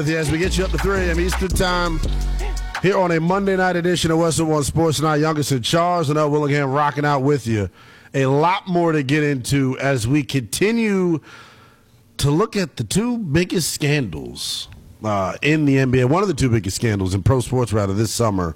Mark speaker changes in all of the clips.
Speaker 1: with you as we get you up to 3 a.m. Eastern Time here on a Monday night edition of Western One Sports Night. Youngest and Charles and L. Willingham rocking out with you. A lot more to get into as we continue to look at the two biggest scandals in the NBA. One of the two biggest scandals in pro sports, rather, this summer.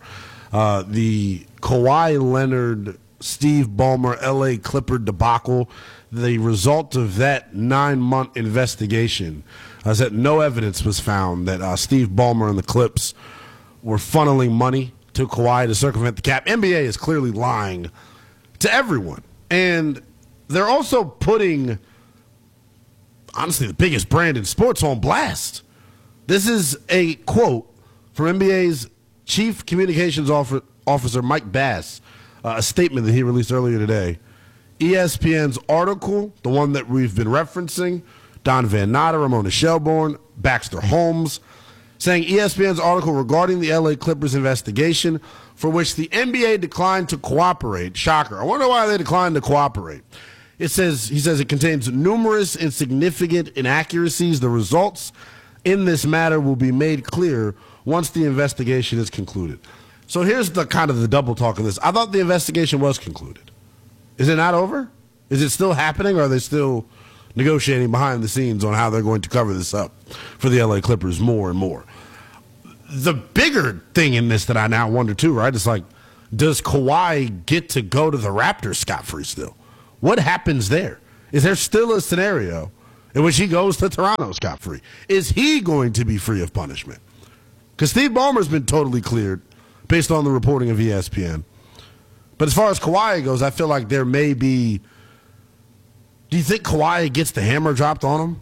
Speaker 1: The Kawhi Leonard, Steve Ballmer, L.A. Clipper debacle. The result of that 9-month investigation is that no evidence was found that Steve Ballmer and the Clips were funneling money to Kawhi to circumvent the cap. NBA is clearly lying to everyone. And they're also putting, honestly, the biggest brand in sports on blast. This is a quote from NBA's Chief Communications Officer Mike Bass, a statement that he released earlier today. ESPN's article, the one that we've been referencing, Don Van Natta, Ramona Shelburne, Baxter Holmes, saying ESPN's article regarding the LA Clippers investigation for which the NBA declined to cooperate. Shocker. I wonder why they declined to cooperate. He says it contains numerous and significant inaccuracies. The results in this matter will be made clear once the investigation is concluded. So here's the kind of the double talk of this. I thought the investigation was concluded. Is it not over? Is it still happening, or are they still negotiating behind the scenes on how they're going to cover this up for the LA Clippers more and more? The bigger thing in this that I now wonder too, right, is like, does Kawhi get to go to the Raptors scot-free still? What happens there? Is there still a scenario in which he goes to Toronto scot-free? Is he going to be free of punishment? Because Steve Ballmer's been totally cleared based on the reporting of ESPN. But as far as Kawhi goes, I feel like there may be. Do you think Kawhi gets the hammer dropped on him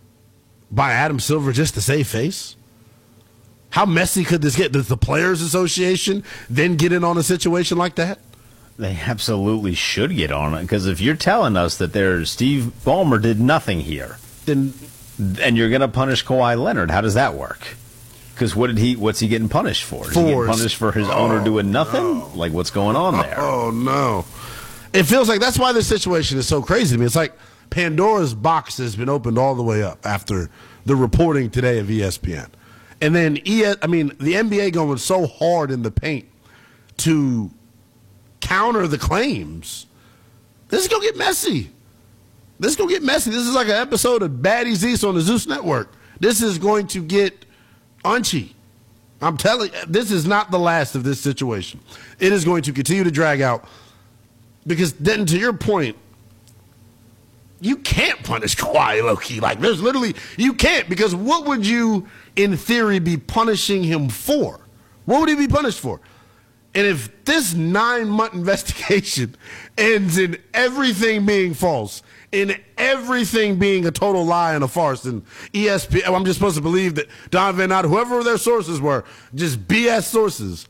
Speaker 1: by Adam Silver just to save face? How messy could this get? Does the Players Association then get in on a situation like that?
Speaker 2: They absolutely should get on it, because if you're telling us that Steve Ballmer did nothing here, and you're going to punish Kawhi Leonard, how does that work? Because what's he getting punished for? Is he getting punished for his owner doing nothing? No. Like, what's going on there?
Speaker 1: Oh, no. It feels like that's why this situation is so crazy to me. It's like Pandora's box has been opened all the way up after the reporting today of ESPN. And then, the NBA going so hard in the paint to counter the claims. This is going to get messy. This is like an episode of Baddies Zeus on the Zeus Network. This is going to get unchy. I'm telling you, this is not the last of this situation. It is going to continue to drag out because then, to your point, you can't punish Kawhi low-key. Like, there's literally, you can't, because what would you, in theory, be punishing him for? What would he be punished for? And if this 9-month investigation ends in everything being false, in everything being a total lie and a farce, and ESPN, I'm just supposed to believe that Don Van Natta, whoever their sources were, just BS sources.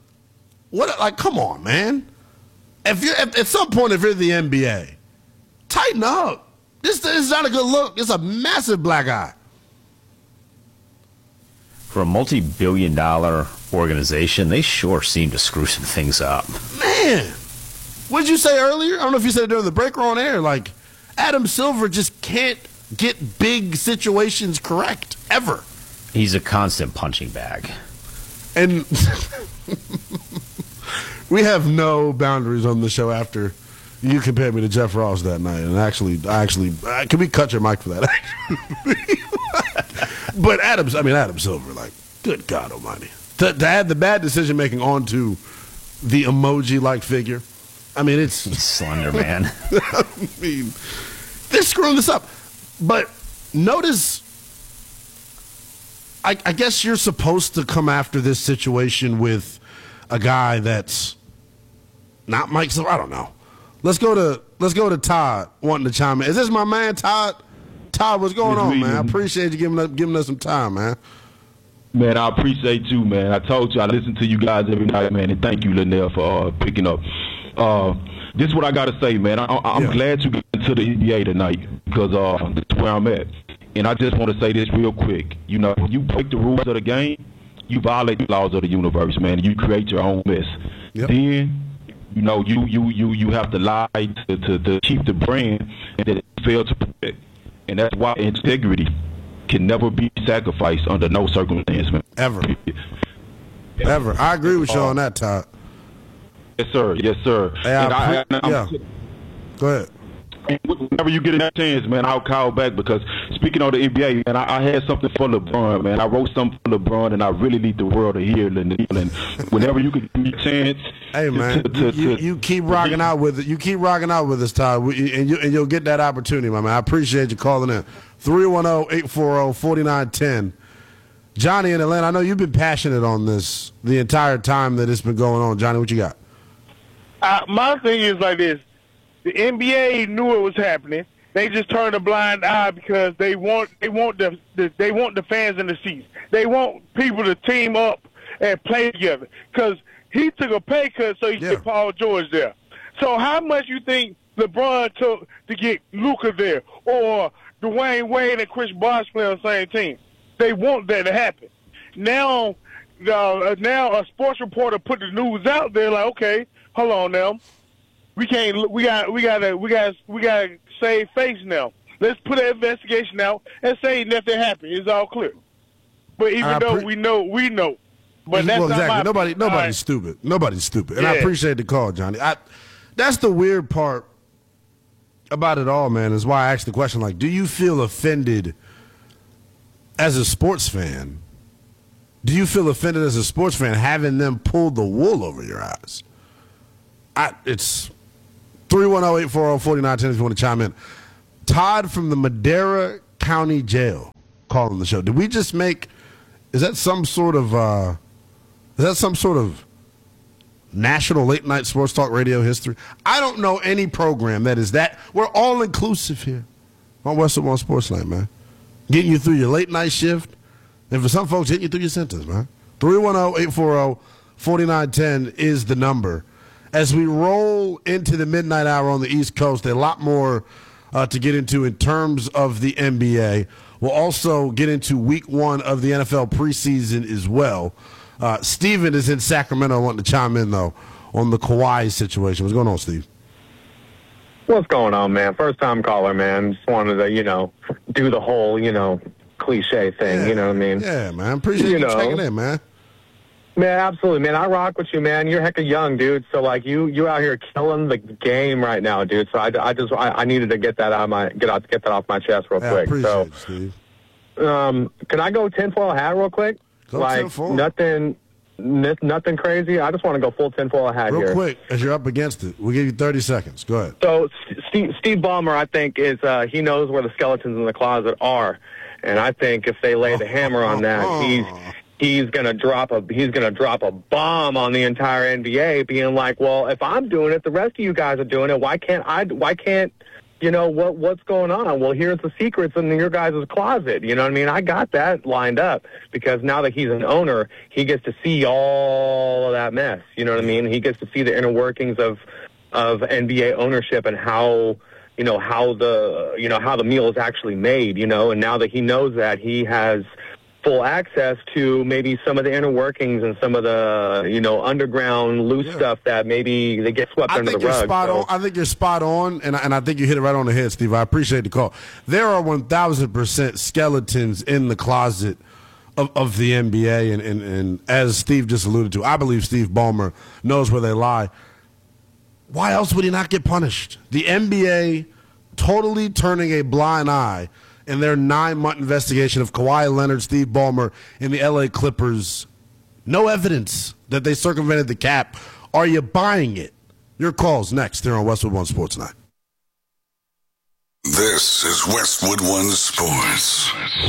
Speaker 1: Come on, man. At some point, if you're the NBA, tighten up. This is not a good look. It's a massive black eye.
Speaker 2: For a multi-billion-dollar organization, they sure seem to screw some things up.
Speaker 1: Man, what did you say earlier? I don't know if you said it during the break or on air. Like, Adam Silver just can't get big situations correct, ever.
Speaker 2: He's a constant punching bag.
Speaker 1: And we have no boundaries on the show after you compared me to Jeff Ross that night. And actually, can we cut your mic for that? But Adam Silver, like, good God almighty. To add the bad decision-making onto the emoji-like figure, he's
Speaker 2: slender, man.
Speaker 1: They're screwing this up. But notice, I guess you're supposed to come after this situation with a guy that's not Mike Silver. I don't know. Let's go to Todd wanting to chime in. Is this my man, Todd? Todd, what's going on, man? I appreciate you giving us some time, man.
Speaker 3: Man, I appreciate you, man. I told you I listen to you guys every night, man, and thank you, Linnell, for picking up. This is what I got to say, man. I'm glad you got into the NBA tonight because that's where I'm at. And I just want to say this real quick. You know, when you break the rules of the game, you violate the laws of the universe, man. You create your own mess. Yep. Then, you know, you have to lie to keep the brand and that it failed to protect. And that's why integrity can never be sacrificed under no circumstance, man.
Speaker 1: Ever. Ever. I agree with you on that, Todd.
Speaker 3: Yes, sir. Yes, sir.
Speaker 1: Hey, go ahead.
Speaker 3: Whenever you get a chance, man, I'll call back because speaking of the NBA, man, I had something for LeBron, man. I wrote something for LeBron, and I really need the world to hear it. And whenever you can give me a chance,
Speaker 1: hey man, you keep rocking out with it. You keep rocking out with us, Todd, and you'll get that opportunity, my man. I appreciate you calling in. 310-840-4910. Johnny in Atlanta, I know you've been passionate on this the entire time that it's been going on. Johnny, what you got?
Speaker 4: My thing is like this. The NBA knew it was happening. They just turned a blind eye because they want the fans in the seats. They want people to team up and play together. Because he took a pay cut so he could get Paul George there. So how much you think LeBron took to get Luka there, or Dwayne Wade and Chris Bosh play on the same team? They want that to happen. Now a sports reporter put the news out there like, okay, hold on now. We gotta save face now. Let's put an investigation out and say nothing happened. It's all clear. But even though we know. But that's
Speaker 1: exactly. Nobody's stupid. Nobody's stupid. And I appreciate the call, Johnny. That's the weird part about it all, man, is why I asked the question, like, do you feel offended as a sports fan? Do you feel offended as a sports fan having them pull the wool over your eyes? It's 310-840-4910 if you want to chime in. Todd from the Madera County Jail calling the show. Did we just make? Is that some sort of national late night sports talk radio history? I don't know any program that is that. We're all inclusive here on Westwood One Sports Night, man. Getting you through your late night shift, and for some folks, hitting you through your sentence, man. 310-840-4910 is the number. As we roll into the midnight hour on the East Coast, a lot more to get into in terms of the NBA. We'll also get into week one of the NFL preseason as well. Steven is in Sacramento wanting to chime in, though, on the Kawhi situation. What's going on, Steve?
Speaker 5: What's going on, man? First-time caller, man. Just wanted to, do the whole, cliche thing, you know what I mean?
Speaker 1: Yeah, man. Appreciate you checking in, man.
Speaker 5: Man, absolutely, man. I rock with you, man. You're hecka young, dude. So like you out here killing the game right now, dude. So I needed to get that get that off my chest real quick.
Speaker 1: Appreciate it, Steve.
Speaker 5: Can I go tinfoil hat real quick?
Speaker 1: Go
Speaker 5: like
Speaker 1: tinfoil.
Speaker 5: Nothing crazy. I just want to go full tinfoil hat
Speaker 1: real
Speaker 5: here.
Speaker 1: Quick, as you're up against it. We'll give you 30 seconds. Go ahead.
Speaker 5: So Steve Ballmer, I think, is he knows where the skeletons in the closet are, and I think if they lay the hammer on that, he's gonna drop a bomb on the entire NBA, being like, well, if I'm doing it, the rest of you guys are doing it. Why can't what's going on? Well, here's the secrets in your guys' closet. You know what I mean? I got that lined up because now that he's an owner, he gets to see all of that mess. You know what I mean? He gets to see the inner workings of NBA ownership and how the meal is actually made. And now that he knows that, he has full access to maybe some of the inner workings and some of the, underground loose stuff that maybe they get swept under the rug.
Speaker 1: I think you're spot on, and I think you hit it right on the head, Steve. I appreciate the call. There are 1,000% skeletons in the closet of the NBA, and as Steve just alluded to, I believe Steve Ballmer knows where they lie. Why else would he not get punished? The NBA totally turning a blind eye in their 9-month investigation of Kawhi Leonard, Steve Ballmer, and the L.A. Clippers. No evidence that they circumvented the cap. Are you buying it? Your call's next here on Westwood One Sports Night.
Speaker 6: This is Westwood One Sports.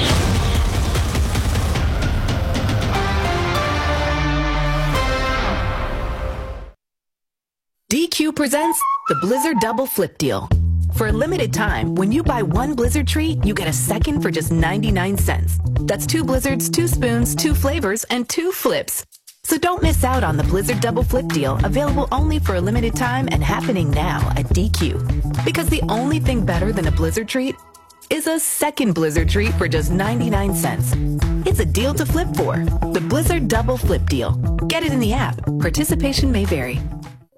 Speaker 7: DQ presents the Blizzard Double Flip Deal. For a limited time, when you buy one Blizzard treat, you get a second for just 99 cents. That's 2 Blizzards, 2 spoons, 2 flavors, and 2 flips. So don't miss out on the Blizzard Double Flip Deal, available only for a limited time and happening now at DQ. Because the only thing better than a Blizzard treat is a second Blizzard treat for just 99 cents. It's a deal to flip for. The Blizzard Double Flip Deal. Get it in the app. Participation may vary.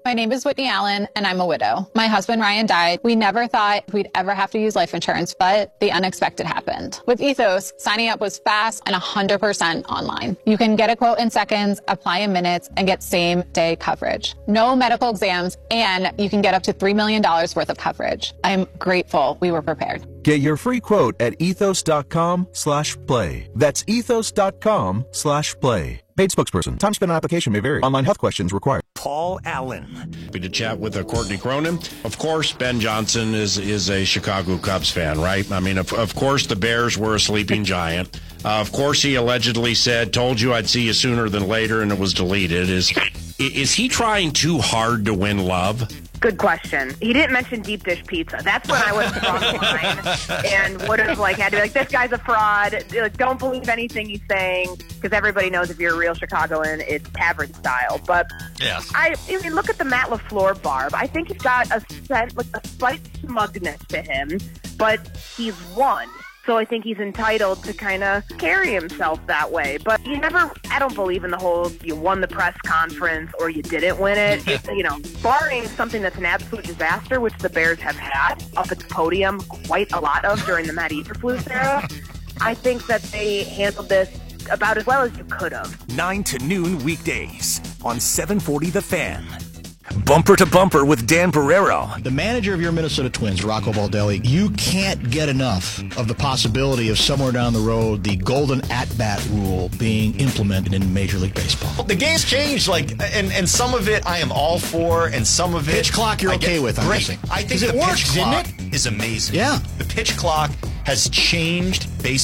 Speaker 8: My name is Whitney Allen, and I'm a widow. My husband, Ryan, died. We never thought we'd ever have to use life insurance, but the unexpected happened. With Ethos, signing up was fast and 100% online. You can get a quote in seconds, apply in minutes, and get same-day coverage. No medical exams, and you can get up to $3 million worth of coverage. I'm grateful we were prepared.
Speaker 9: Get your free quote at ethos.com/play. That's ethos.com/play. Paid spokesperson. Time spent on application may vary. Online health questions required.
Speaker 10: Paul Allen.
Speaker 11: Happy to chat with Courtney Cronin. Of course, Ben Johnson is a Chicago Cubs fan, right? I mean, of course, the Bears were a sleeping giant. Of course, he allegedly said, "Told you I'd see you sooner than later," and it was deleted. Is he trying too hard to win love?
Speaker 12: Good question. He didn't mention deep dish pizza. That's when I would have crossed the line and would have had to be like, this guy's a fraud. Like, don't believe anything he's saying, because everybody knows if you're a real Chicagoan, it's tavern style. But
Speaker 10: yes.
Speaker 12: I mean, look at the Matt LaFleur barb. I think he's got a slight smugness to him, but he's won. So I think he's entitled to kind of carry himself that way. But I don't believe in the whole you won the press conference or you didn't win it. Barring something that's an absolute disaster, which the Bears have had up at the podium quite a lot of during the Matt Eberflus era, I think that they handled this about as well as you could have.
Speaker 10: 9 to noon weekdays on 740 The Fan. Bumper to Bumper with Dan Barrero.
Speaker 13: The manager of your Minnesota Twins, Rocco Baldelli, you can't get enough of the possibility of somewhere down the road the golden at-bat rule being implemented in Major League Baseball.
Speaker 14: The game's changed, and some of it I am all for, and some of it...
Speaker 13: Pitch clock you're okay with, I'm guessing.
Speaker 14: I think the pitch clock is amazing.
Speaker 13: Yeah.
Speaker 14: The pitch clock has changed baseball.